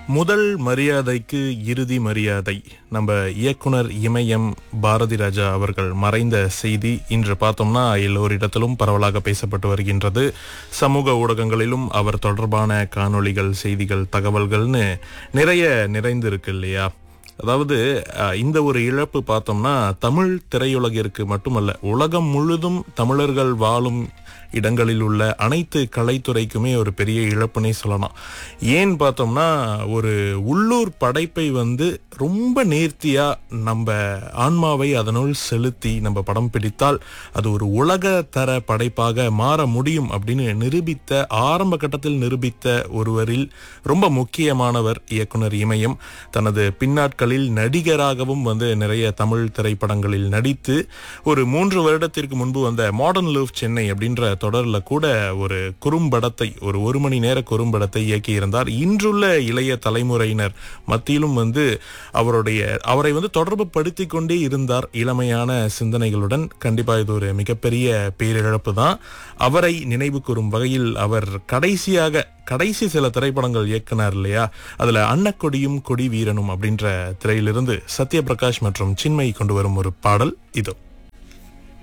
முதல் மரியாதைக்கு இறுதி மரியாதை. நம்ம இயக்குனர் இமயம் பாரதி ராஜா அவர்கள் மறைந்த செய்தி இன்று பார்த்தோம்னா எல்லோரிடத்திலும் பரவலாக பேசப்பட்டு வருகின்றது. சமூக ஊடகங்களிலும் அவர் தொடர்பான காணொளிகள், செய்திகள், தகவல்கள்னு நிறைய நிறைந்திருக்கு இல்லையா? அதாவது இந்த ஒரு இழப்பு பார்த்தோம்னா தமிழ் திரையுலகிற்கு மட்டுமல்ல, உலகம் முழுதும் தமிழர்கள் வாழும் இடங்களில் உள்ள அனைத்து கலைத்துறைக்குமே ஒரு பெரிய இழப்புனே சொல்லலாம். ஏன் பார்த்தோம்னா, ஒரு உள்ளூர் படைப்பை ரொம்ப நேர்த்தியா நம்ம ஆன்மாவை அதனுள் செலுத்தி நம்ம படம் பிடித்தால் அது ஒரு உலக தர படைப்பாக மாற முடியும் அப்படின்னு நிரூபித்த, ஆரம்ப கட்டத்தில் நிரூபித்த ஒருவரில் ரொம்ப முக்கியமானவர் இயக்குனர் இமயம். தனது பின்னாட்களில் நடிகராகவும் நிறைய தமிழ் திரைப்படங்களில் நடித்து ஒரு 3 வருடத்திற்கு முன்பு வந்த மாடர்ன் லவ் சென்னை அப்படின்ற தொடர்ல கூட ஒரு குறும்படத்தை, ஒரு மணி நேர குறும்படத்தை இயக்கியிருந்தார். இன்றுள்ள இளைய தலைமுறையினர் மத்தியிலும் அவரை தொடர்பு படுத்திக் கொண்டே இருந்தார் இளமையான சிந்தனைகளுடன். கண்டிப்பா இது ஒரு மிகப்பெரிய பேரிழப்பு தான். அவரை நினைவு கூறும் வகையில் அவர் கடைசி சில திரைப்படங்கள் இயக்குனார் இல்லையா? அதுல அன்னக்கொடியும் கொடி வீரனும் அப்படின்ற திரையிலிருந்து சத்யபிரகாஷ் மற்றும் சின்மயி கொண்டு வரும் ஒரு பாடல் இதோ.